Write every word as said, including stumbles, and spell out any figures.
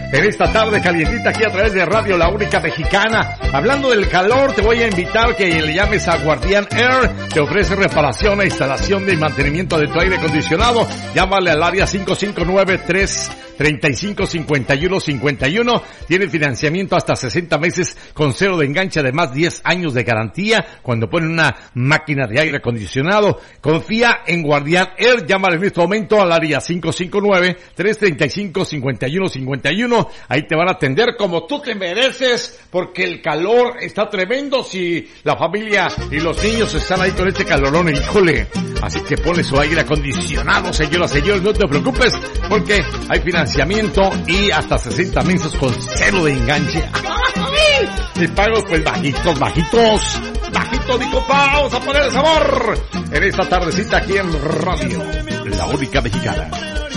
en esta tarde calientita aquí a través de Radio La Única Mexicana. Hablando del calor, te voy a invitar que le llames a Guardian Air. Te ofrece reparación e instalación de mantenimiento de tu aire acondicionado. Llámale al área cinco cinco nueve, tres tres cinco, cinco uno cinco uno. Tiene financiamiento hasta sesenta meses con cero de enganche, además diez años de garantía cuando ponen una máquina de aire acondicionado. Confía en Guardian Air. Llámale en este momento al área cinco cinco nueve, tres tres cinco, cinco uno cinco uno. Ahí te van a atender como tú te mereces, porque el calor está tremendo. Si la familia y los niños están ahí con este calorón, híjole. Así que ponle su aire acondicionado, señoras, señores, no te preocupes, porque hay financiamiento y hasta sesenta meses con cero de enganche. Y pagos pues bajitos, bajitos, bajitos, mi compa. Vamos a poner el sabor en esta tardecita aquí en Radio La Única Mexicana.